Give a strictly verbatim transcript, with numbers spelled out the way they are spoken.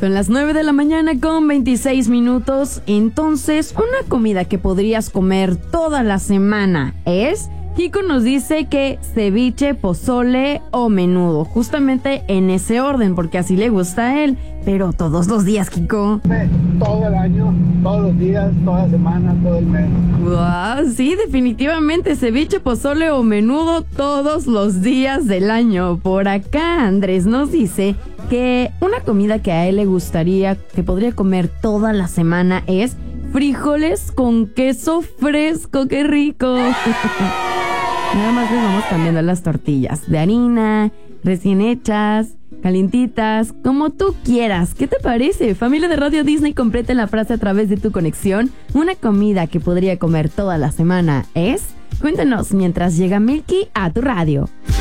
Son las nueve de la mañana con veintiséis minutos. Entonces, una comida que podrías comer toda la semana es... Kiko nos dice que ceviche, pozole o menudo, justamente en ese orden, porque así le gusta a él. Pero todos los días, Kiko. Todo el año, todos los días, toda semana, todo el mes. Wow, sí, definitivamente ceviche, pozole o menudo todos los días del año. Por acá Andrés nos dice que una comida que a él le gustaría, que podría comer toda la semana es frijoles con queso fresco. ¡Qué rico! Nada más les vamos cambiando las tortillas de harina, recién hechas, calientitas, como tú quieras. ¿Qué te parece? Familia de Radio Disney, completa la frase a través de tu conexión. Una comida que podría comer toda la semana es... Cuéntanos mientras llega Milky a tu radio.